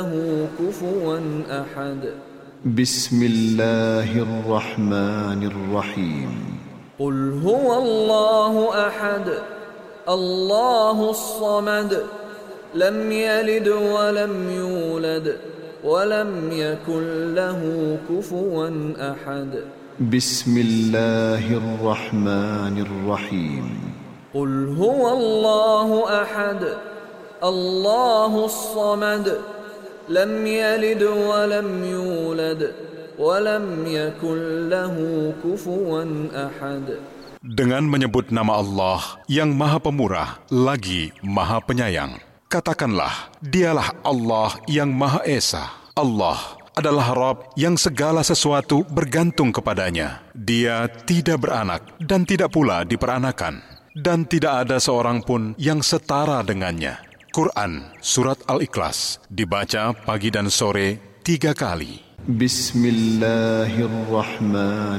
كفوا أحد بسم الله الرحمن الرحيم قل هو الله أحد الله الصمد لم يلد ولم يولد ولم يكن له كفوا أحد بسم الله الرحمن الرحيم قل هو الله أحد الله الصمد لم يلد ولم يولد ولم يكن له كفوا أحد. Dengan menyebut nama Allah yang Maha Pemurah lagi Maha Penyayang, katakanlah, dialah Allah yang Maha Esa. Allah adalah Rabb yang segala sesuatu bergantung kepadanya. Dia tidak beranak dan tidak pula diperanakan, dan tidak ada seorang pun yang setara dengannya. Quran Surat Al-Ikhlas dibaca pagi dan sore 3 kali. Bismillahirrahmanirrahim.